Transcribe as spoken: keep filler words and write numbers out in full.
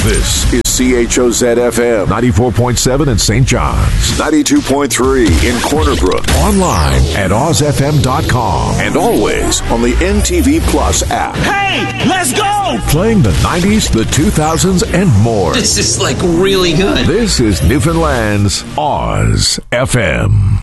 This is C H O Z F M ninety-four point seven in Saint John's, ninety-two point three in Corner Brook, online at oz f m dot com, and always on the N T V Plus app. Hey, let's go! Playing the nineties, the two thousands, and more. This is like really good. This is Newfoundland's Oz F M.